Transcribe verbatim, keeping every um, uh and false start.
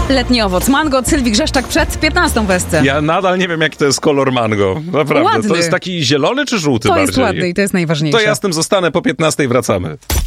Letni owoc mango, Sylwii Grzeszczak przed piętnastą w Esce. Ja nadal nie wiem, jaki to jest kolor mango. Naprawdę. Ładny. To jest taki zielony czy żółty To bardziej? jest ładny i to jest najważniejsze. To ja z tym zostanę, po piętnastej wracamy.